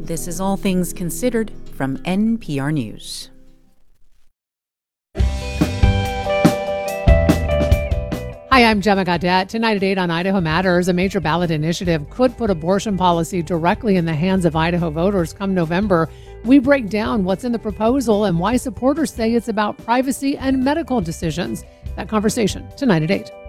This is All Things Considered from NPR News. Hi, I'm Gemma Gaudette. Tonight at 8 on Idaho Matters, a major ballot initiative could put abortion policy directly in the hands of Idaho voters come November. We break down what's in the proposal and why supporters say it's about privacy and medical decisions. That conversation tonight at 8.